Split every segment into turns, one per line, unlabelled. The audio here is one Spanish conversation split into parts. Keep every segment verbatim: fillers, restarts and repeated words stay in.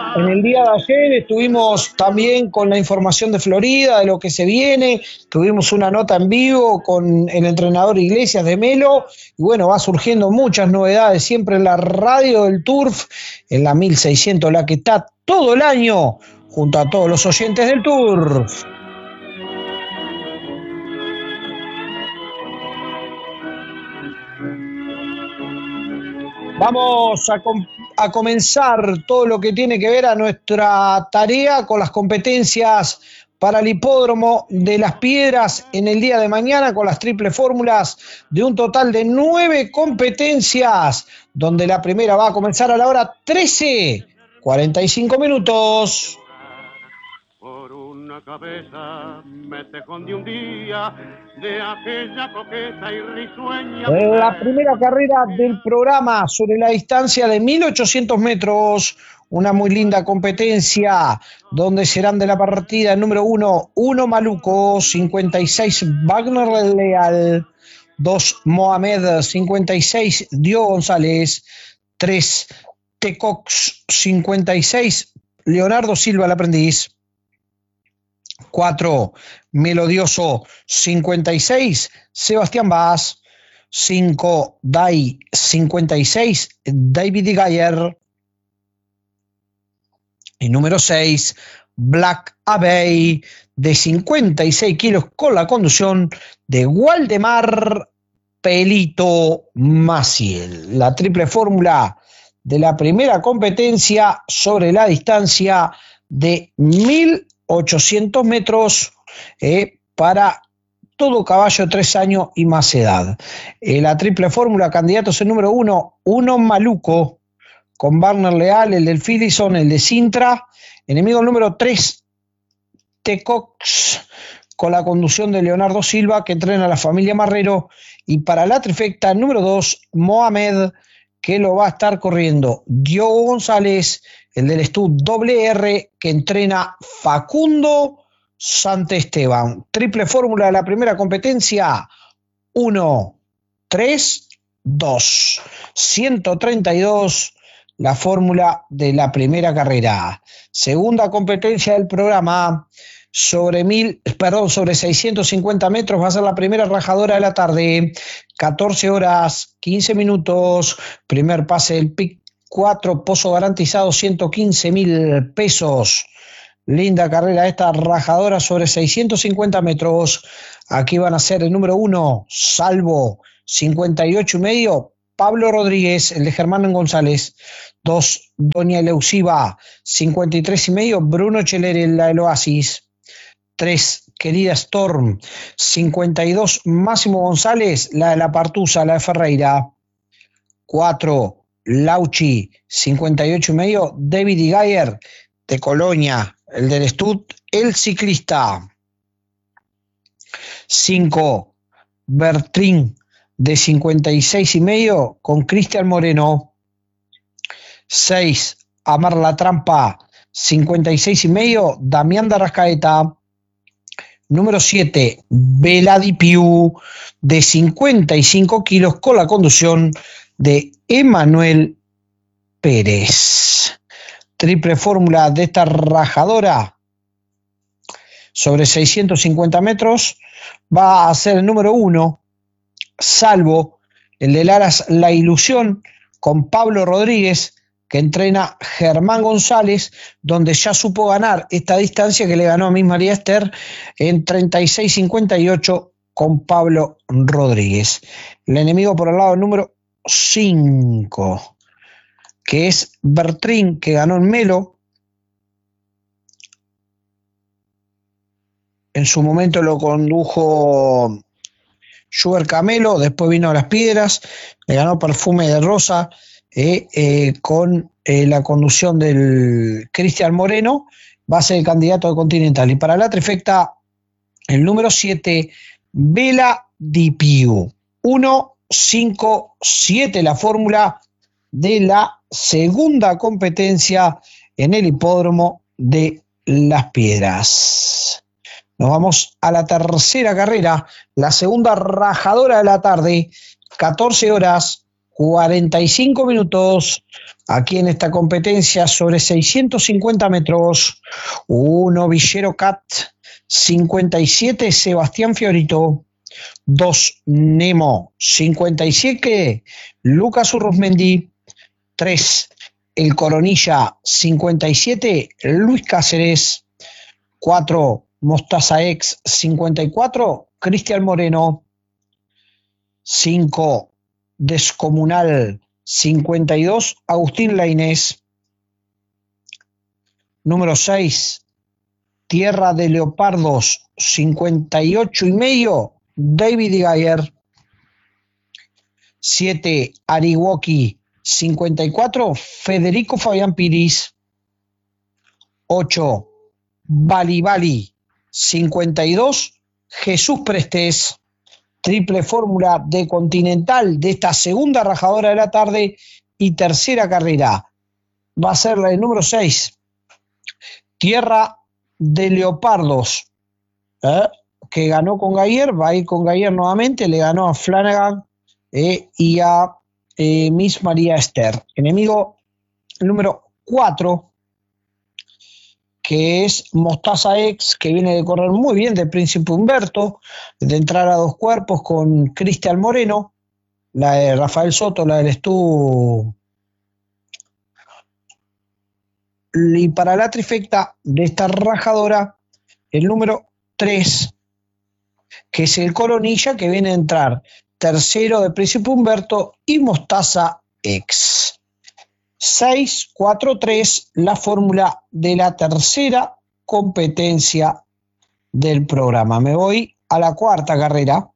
En el día de ayer estuvimos también con la información de Florida, de lo que se viene, tuvimos una nota en vivo con el entrenador Iglesias de Melo, y bueno, va surgiendo muchas novedades siempre en la radio del Turf, en la mil seiscientos, la que está todo el año, junto a todos los oyentes del Turf. Vamos a, com a comenzar todo lo que tiene que ver a nuestra tarea con las competencias para el hipódromo de Las Piedras en el día de mañana, con las triple fórmulas de un total de nueve competencias, donde la primera va a comenzar a la hora trece, cuarenta y cinco minutos.
Por una cabeza me tejón de un día de aquella coqueta y risueña mujer.
La primera carrera del programa sobre la distancia de mil ochocientos metros, una muy linda competencia donde serán de la partida el número uno, uno Maluco, cincuenta y seis Wagner Leal, dos Mohamed, cincuenta y seis Dio González, tres Tecox, cincuenta y seis Leonardo Silva el aprendiz, cuatro Melodioso, cincuenta y seis Sebastián Vaz, cinco Dai, cincuenta y seis David Gayer, y número seis Black Abbey, de cincuenta y seis kilos, con la conducción de Waldemar Pelito Maciel. La triple fórmula de la primera competencia sobre la distancia de mil ochocientos metros eh, para todo caballo de tres años y más edad. Eh, la triple fórmula, candidatos el número uno, uno Maluco, con Wagner Leal, el del Philipson, el de Sintra. Enemigo número tres, Tecox, con la conducción de Leonardo Silva, que entrena a la familia Marrero. Y para la trifecta, el número dos, Mohamed, que lo va a estar corriendo Diogo González, el del Stud doble R, que entrena Facundo Santesteban. Triple fórmula de la primera competencia, uno, tres, dos. ciento treinta y dos, la fórmula de la primera carrera. Segunda competencia del programa, sobre mil, perdón, sobre seiscientos cincuenta metros, va a ser la primera rajadora de la tarde, catorce horas, quince minutos, primer pase del pick cuatro, pozo garantizado, ciento quince mil pesos. Linda carrera esta rajadora sobre seiscientos cincuenta metros. Aquí van a ser el número uno, Salvo, cincuenta y ocho y medio, Pablo Rodríguez, el de Germán González. dos, Doña Eleusiva, cincuenta y tres y medio, Bruno Cheleri, la del Oasis. tres, Querida Storm, cincuenta y dos, Máximo González, la de la Partusa, la de Ferreira. cuatro, Lauchi, cincuenta y ocho y medio, David y Gayer, de Colonia, el del Stud, el ciclista. cinco, Bertrín, de cincuenta y seis y medio, con Cristian Moreno. seis, Amar la Trampa, cincuenta y seis y medio, Damián Darrascaeta. Número siete, Veladipiu, de cincuenta y cinco kilos, con la conducción de Emanuel Pérez. Triple fórmula de esta rajadora sobre seiscientos cincuenta metros va a ser el número uno, Salvo, el de Laras La Ilusión, con Pablo Rodríguez, que entrena Germán González, donde ya supo ganar esta distancia que le ganó a Miss María Esther en treinta y seis cincuenta y ocho con Pablo Rodríguez. El enemigo por el lado número cinco, que es Bertrín, que ganó en Melo. En su momento lo condujo Sugar Camelo, después vino a Las Piedras, le ganó Perfume de Rosa, eh, eh, con eh, la conducción del Cristian Moreno, va a ser el candidato de Continental. Y para la trifecta, el número siete, Vela Di Piu, uno cinco siete, la fórmula de la segunda competencia en el hipódromo de Las Piedras. Nos vamos a la tercera carrera, la segunda rajadora de la tarde, catorce horas, cuarenta y cinco minutos, aquí en esta competencia sobre seiscientos cincuenta metros. uno, Villero Cat. cincuenta y siete, Sebastián Fiorito. dos, Nemo. cincuenta y siete, Lucas Urruzmendi. tres, El Coronilla. cincuenta y siete, Luis Cáceres. cuatro, Mostaza X. cincuenta y cuatro, Cristian Moreno. cinco, Descomunal. cincuenta y dos, Agustín Lainez. Número seis, Tierra de Leopardos. cincuenta y ocho y medio, David Gayer. siete, Ariwoki. cincuenta y cuatro, Federico Fabián Piris. ocho, Bali Bali. cincuenta y dos, Jesús Prestés. Triple fórmula de Continental de esta segunda rajadora de la tarde y tercera carrera. Va a ser la del número seis, Tierra de Leopardos, ¿eh? que ganó con Gayer, va a ir con Gayer nuevamente, le ganó a Flanagan eh, y a eh, Miss María Esther. Enemigo número cuatro, que es Mostaza X, que viene de correr muy bien del Príncipe Humberto, de entrar a dos cuerpos con Cristian Moreno, la de Rafael Soto, la del Estú. Y para la trifecta de esta rajadora, el número tres, que es el Coronilla, que viene a entrar tercero de Príncipe Humberto y Mostaza X. seis, cuatro, tres, la fórmula de la tercera competencia del programa. Me voy a la cuarta carrera.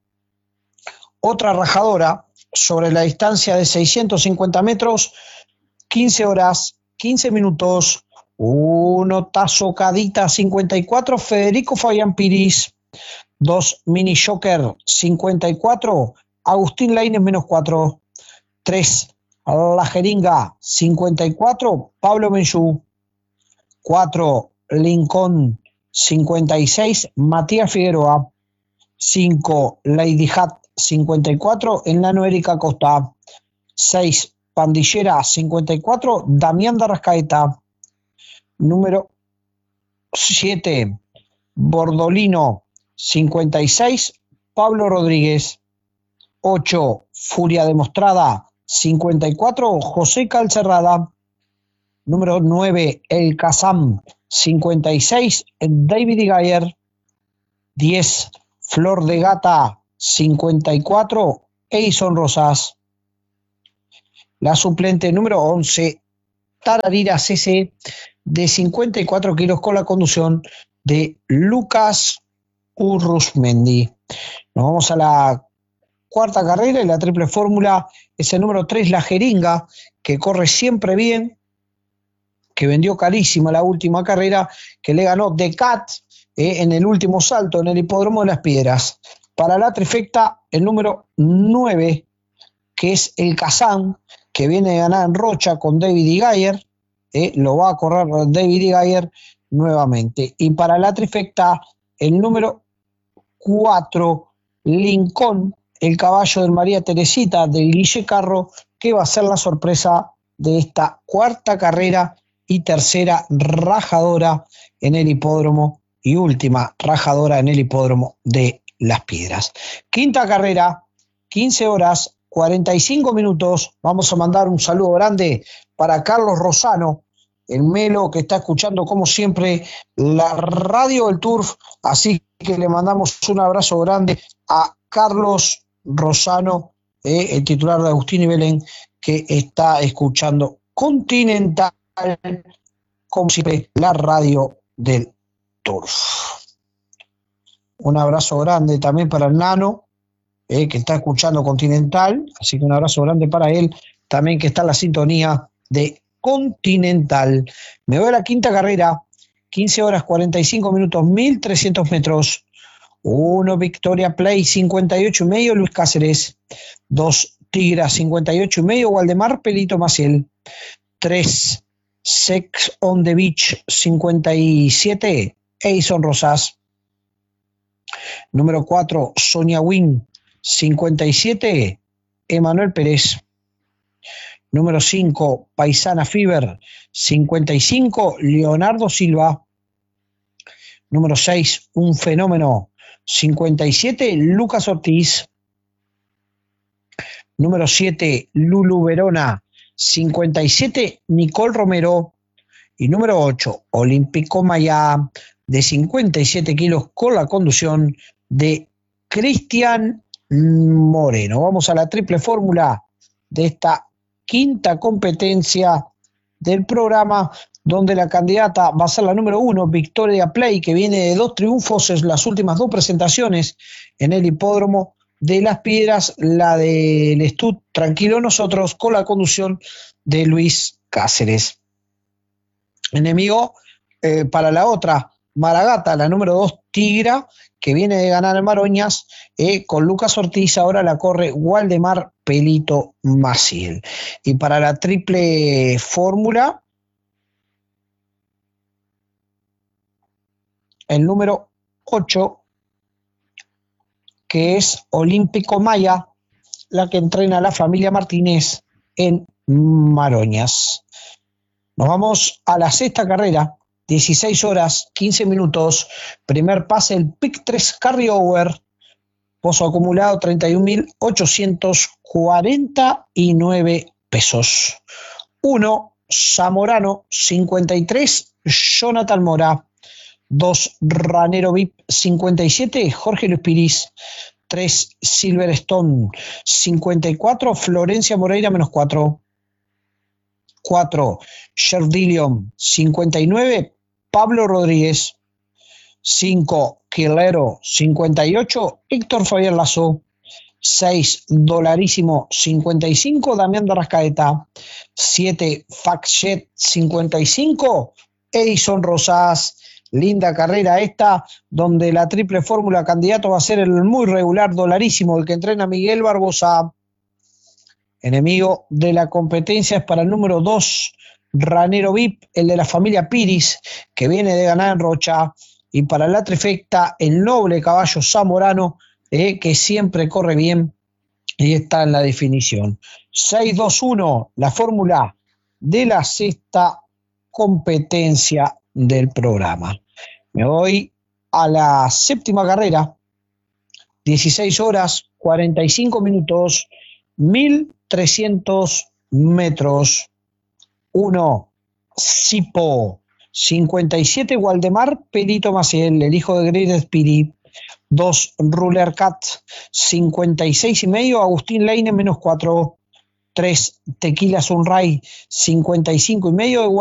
Otra rajadora sobre la distancia de seiscientos cincuenta metros, quince horas, quince minutos. uno, Tazocadita cincuenta y cuatro, Federico Fabián Piris. dos, Mini Joker cincuenta y cuatro, Agustín Lainez menos cuatro. tres, La Jeringa cincuenta y cuatro, Pablo Menchú. cuatro, Lincoln cincuenta y seis, Matías Figueroa. cinco, Lady Hat cincuenta y cuatro, Enano Erika Costa. seis, Pandillera cincuenta y cuatro, Damián Darrascaeta. Número siete, Bordolino cincuenta y seis, Pablo Rodríguez. ocho, Furia Demostrada cincuenta y cuatro, José Calcerrada. Número nueve, El Kazam cincuenta y seis, David Gayer. diez, Flor de Gata cincuenta y cuatro, Eison Rosas. La suplente número once, Tararira C C, de cincuenta y cuatro kilos, con la conducción de Lucas Urruzmendi. Nos vamos a la cuarta carrera y la triple fórmula es el número tres, La Jeringa, que corre siempre bien, que vendió carísima la última carrera, que le ganó Decat eh, en el último salto en el Hipódromo de las Piedras. Para la trifecta, el número nueve, que es el Kazán, que viene de ganar en Rocha con David Gayer, eh, lo va a correr David Gayer nuevamente. Y para la trifecta, el número cuatro, Lincoln, el caballo de María Teresita del Guille Carro, que va a ser la sorpresa de esta cuarta carrera y tercera rajadora en el hipódromo y última rajadora en el Hipódromo de Las Piedras. Quinta carrera, quince horas, cuarenta y cinco minutos. Vamos a mandar un saludo grande para Carlos Rosano, el Melo, que está escuchando como siempre la radio del Turf, así que le mandamos un abrazo grande a Carlos Rosano, eh, el titular de Agustín y Belén, que está escuchando Continental, como siempre, la radio del Turf. Un abrazo grande también para el Nano, eh, que está escuchando Continental, así que un abrazo grande para él, también que está en la sintonía de Continental. Me voy a la quinta carrera, quince horas, cuarenta y cinco minutos, mil trescientos metros. uno, Victoria Play, cincuenta y ocho y medio, Luis Cáceres. dos, Tigra, cincuenta y ocho y medio, Waldemar Pelito Maciel. tres, Sex on the Beach, cincuenta y siete, Eison Rosas. Número cuatro, Sonia Win, cincuenta y siete, Emanuel Pérez. Número cinco, Paisana Fever, cincuenta y cinco, Leonardo Silva. Número seis, Un Fenómeno, cincuenta y siete, Lucas Ortiz. Número siete, Lulu Verona, cincuenta y siete, Nicole Romero. Y número ocho, Olímpico Maya, de cincuenta y siete kilos, con la conducción de Cristian Moreno. Vamos a la triple fórmula de esta quinta competencia del programa, donde la candidata va a ser la número uno, Victoria Play, que viene de dos triunfos en las últimas dos presentaciones en el hipódromo de Las Piedras, la del Stud Tranquilo Nosotros, con la conducción de Luis Cáceres. Enemigo eh, para la otra, Maragata, la número dos, Tigra, que viene de ganar en Maroñas, eh, con Lucas Ortiz. Ahora la corre Waldemar Pelito Maciel. Y para la triple fórmula, el número ocho, que es Olímpico Maya, la que entrena a la familia Martínez en Maroñas. Nos vamos a la sexta carrera, dieciséis horas, quince minutos. Primer pase, el Pick tres Carryover. Pozo acumulado treinta y un mil ochocientos cuarenta y nueve pesos. uno, Zamorano, cincuenta y tres, Jonathan Mora. dos, Ranero V I P, cincuenta y siete, Jorge Luis Piris. tres, Silverstone, cincuenta y cuatro, Florencia Moreira, menos cuatro. cuatro, Sherdillion, cincuenta y nueve, Pablo Rodríguez. cinco, Quilero, cincuenta y ocho, Héctor Fabián Lazo. seis, Dolarísimo, cincuenta y cinco, Damián de Rascaeta. siete, Factjet, cincuenta y cinco, Edison Rosas. Linda carrera esta, donde la triple fórmula candidato va a ser el muy regular Dolarísimo, el que entrena Miguel Barbosa. Enemigo de la competencia es para el número dos, Ranero V I P, el de la familia Piris, que viene de ganar en Rocha. Y para la trifecta, el noble caballo Zamorano, eh, que siempre corre bien y está en la definición. seis dos uno, la fórmula de la sexta competencia del programa. Me voy a la séptima carrera, dieciséis horas, cuarenta y cinco minutos, mil trescientos metros. uno, Sipo, cincuenta y siete, Waldemar Pelito Maciel, el hijo de Great Spirit. dos, Ruler Cat, cincuenta y seis y medio, Agustín Leine, menos cuatro. tres, Tequila Sunray, cincuenta y cinco y medio,